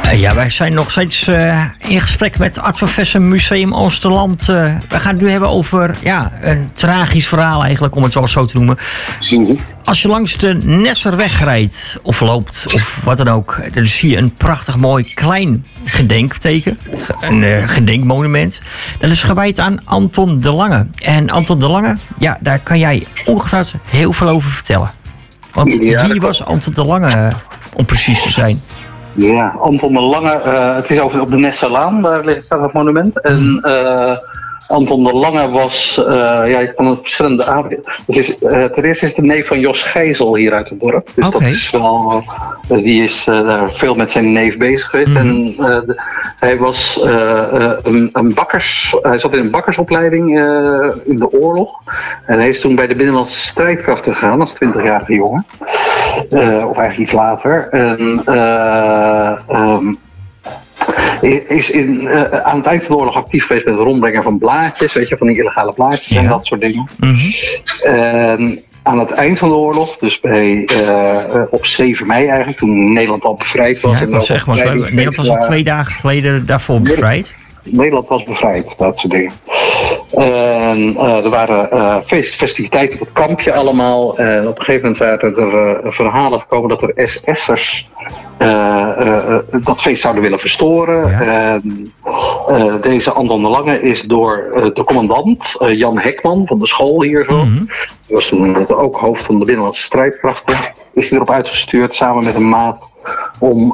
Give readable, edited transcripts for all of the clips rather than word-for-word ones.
Wij zijn nog steeds in gesprek met Adverversum Museum Oosterland. We gaan het nu hebben over een tragisch verhaal eigenlijk, om het zo te noemen. Als je langs de Nesserweg rijdt of loopt of wat dan ook, dan zie je een prachtig mooi klein gedenkteken. Een gedenkmonument. Dat is gewijd aan Anton de Lange. En Anton de Lange, daar kan jij ongetwijfeld heel veel over vertellen. Want wie was Anton de Lange, om precies te zijn? Ja, Anton de Lange, het is op de Nesserlaan, daar staat het monument. En Anton de Lange was, je kan het verschillende aanbieden. Ten eerste is de neef van Jos Gijzel hier uit het dorp. Dus dat is wel, die is daar veel met zijn neef bezig geweest. En hij was hij zat in een bakkersopleiding in de oorlog. En hij is toen bij de Binnenlandse Strijdkrachten gegaan als 20-jarige jongen. Of eigenlijk iets later. Is aan het eind van de oorlog actief geweest met het rondbrengen van blaadjes, van die illegale blaadjes en dat soort dingen. En aan het eind van de oorlog, dus op 7 mei eigenlijk, toen Nederland al bevrijd was. Ja, Nederland was al 2 dagen geleden daarvoor bevrijd. Nederland was bevrijd, dat soort dingen. En er waren festiviteiten op het kampje allemaal. En op een gegeven moment waren er verhalen gekomen dat er SS'ers dat feest zouden willen verstoren. Ja. Deze Anton de Lange is door de commandant Jan Hekman van de school hier zo. Die was toen ook hoofd van de Binnenlandse Strijdkrachten. Is hij erop uitgestuurd samen met een maat om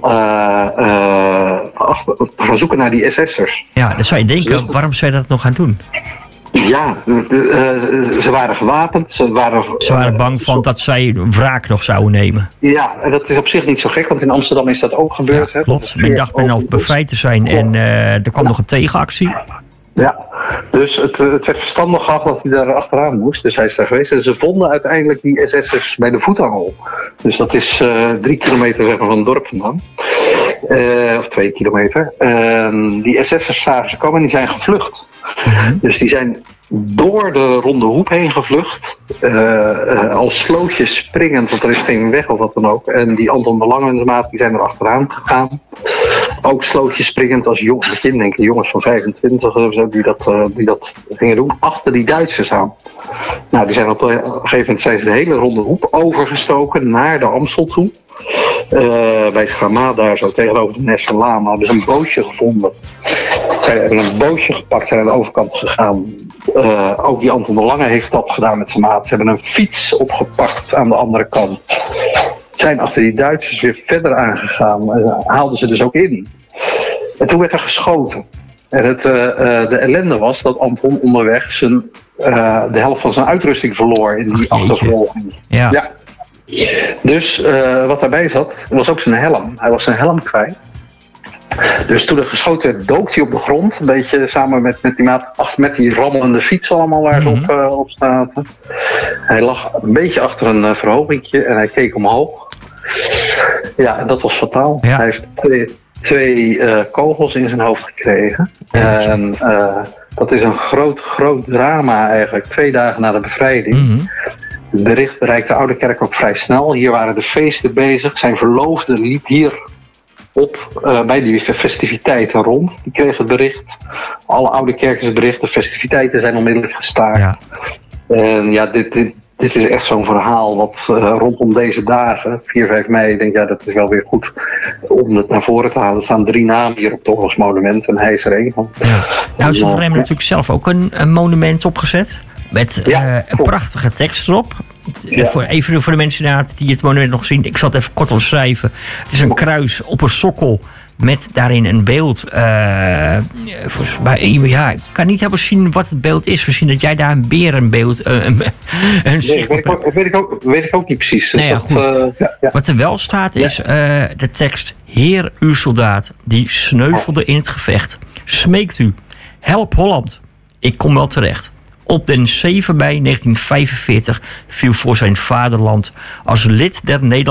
te gaan zoeken naar die SS'ers. Ja, dan zou je denken, waarom zou je dat nog gaan doen? Ja, ze waren gewapend. Ze waren bang van dat zij wraak nog zouden nemen. Ja, en dat is op zich niet zo gek, want in Amsterdam is dat ook gebeurd. Ja, klopt. Men dacht men al bevrijd te zijn en er kwam nog een tegenactie. Ja, dus het werd verstandig geacht dat hij daar achteraan moest. Dus hij is daar geweest. En ze vonden uiteindelijk die SS'ers bij de voetangel. Dus dat is 3 kilometer van het dorp vandaan. Of 2 kilometer. Die SS'ers zagen ze komen en die zijn gevlucht. Dus die zijn door de Ronde Hoep heen gevlucht. Als slootjes springend, want er is geen weg of wat dan ook. En die Anton de Lange en de maat die zijn er achteraan gegaan. Ook slootjes springend als jongens van 25 of zo die dat gingen doen. Achter die Duitsers aan. Nou, die zijn op een gegeven moment zijn ze de hele Ronde Hoep overgestoken naar de Amstel toe. Bij Schamá daar zo tegenover de Nesserlaan hadden ze een bootje gevonden. Zij hebben een bootje gepakt, zijn aan de overkant gegaan. Ook die Anton de Lange heeft dat gedaan met zijn maat. Ze hebben een fiets opgepakt aan de andere kant. Zijn achter die Duitsers weer verder aangegaan. Haalden ze dus ook in. En toen werd er geschoten. En de ellende was dat Anton onderweg de helft van zijn uitrusting verloor in die achtervolging. Ja. Dus wat daarbij zat, was ook zijn helm. Hij was zijn helm kwijt. Dus toen er geschoten werd, dook hij op de grond. Een beetje samen met die maat, met die rammelende fiets allemaal waar ze op zaten. Hij lag een beetje achter een verhogingje en hij keek omhoog. Ja, en dat was fataal. Ja. Hij heeft twee kogels in zijn hoofd gekregen. En dat is een groot drama eigenlijk. 2 dagen na de bevrijding. Het bericht bereikte Oudekerk ook vrij snel. Hier waren de feesten bezig. Zijn verloofde liep hier op bij die festiviteiten rond. Die kreeg het bericht. Alle Oudekerkers het bericht. De festiviteiten zijn onmiddellijk gestaakt. Ja. En ja, dit is echt zo'n verhaal wat rondom deze dagen, 4, 5 mei, denk ik, dat is wel weer goed om het naar voren te halen. Er staan 3 namen hier op het oorlogsmonument en hij is er 1 van. Ja. Nou, ze hebben natuurlijk zelf ook een monument opgezet. Met een prachtige tekst erop. Even voor de mensen die het monument nog zien. Ik zal het even kort omschrijven. Het is een kruis op een sokkel. Met daarin een beeld. Ik kan niet helemaal zien wat het beeld is. Misschien dat jij daar een berenbeeld. Weet ik ook niet precies. Dus goed. Wat er wel staat is de tekst. Heer, uw soldaat, die sneuvelde in het gevecht. Smeekt u, help Holland. Ik kom wel terecht. Op den 7 mei 1945 viel voor zijn vaderland als lid der Nederlandse